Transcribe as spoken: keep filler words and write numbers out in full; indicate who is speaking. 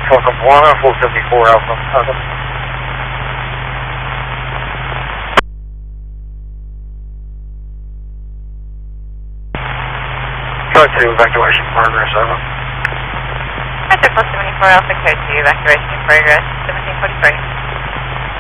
Speaker 1: Welcome one, four seventy-four Alpha. Alpha. Code two, evacuation progress, over.
Speaker 2: Code four seventy-four Alpha, code two, evacuation progress, seventeen forty-three.